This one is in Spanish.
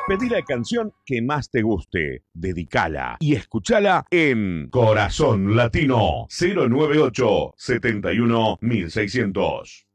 Pedí la canción que más te guste, dedicala y escuchala en Corazón Latino 098 71 1600.